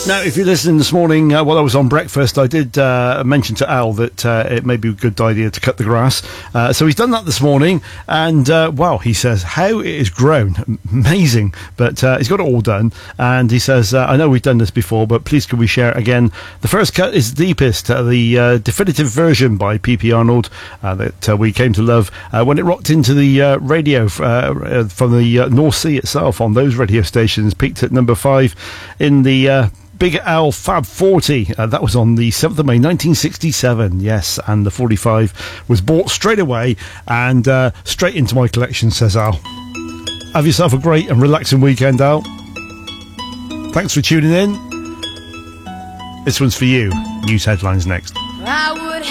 Now, if you're listening this morning while I was on breakfast, I did mention to Al that it may be a good idea to cut the grass. So he's done that this morning, and wow, he says how it has grown, amazing. But he's got it all done, and he says, I know we've done this before, but please can we share it again? The first cut is the deepest, the definitive version by P.P. Arnold that we came to love when it rocked into the radio from the North Sea itself on those radio stations, peaked at number 5 in the Big Al Fab 40. That was on the 7th of May 1967. Yes, and the 45 was bought straight away and straight into my collection, says Al. Have yourself a great and relaxing weekend, Al. Thanks for tuning in. This one's for you. News headlines next. I would